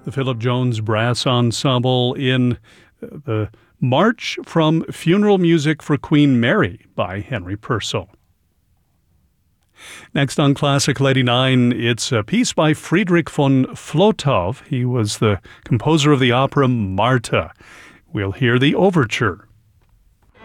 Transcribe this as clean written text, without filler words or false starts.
The Philip Jones Brass Ensemble in the March from Funeral Music for Queen Mary by Henry Purcell. Next on Classical 89, it's a piece by Friedrich von Flotow. He was the composer of the opera Marta. We'll hear the overture